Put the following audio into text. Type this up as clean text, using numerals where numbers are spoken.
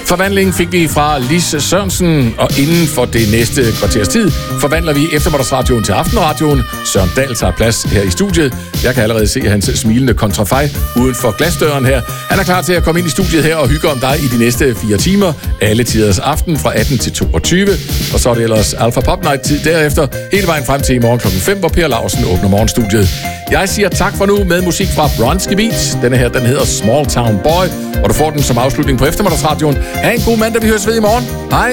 Forvandling fik vi fra Lis Sørensen, og inden for det næste kvarters tid forvandler vi eftermiddagsradioen til aftenradioen. Søren Dahl tager plads her i studiet. Jeg kan allerede se hans smilende kontrafej uden for glasdøren her. Han er klar til at komme ind i studiet her og hygge om dig i de næste 4 timer. Alle tiders aften fra 18 til 22. Og så er det ellers Alpha Pop Night tid derefter. Hele vejen frem til i morgen klokken 5, hvor Per Lausen åbner morgenstudiet. Jeg siger tak for nu med musik fra Bronski Beat. Denne her, den hedder Small Town Boy. Og du får den som afslutning på eftermiddagsradioen. Ha' en god mandag, vi høres ved i morgen. Hej.